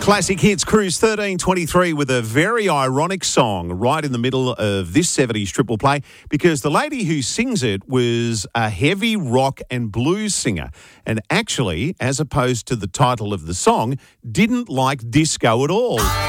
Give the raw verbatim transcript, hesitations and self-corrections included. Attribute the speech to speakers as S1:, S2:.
S1: Classic Hits Cruise thirteen twenty-three with a very ironic song right in the middle of this seventies triple play because the lady who sings it was a heavy rock and blues singer and actually, as opposed to the title of the song, didn't like disco at all.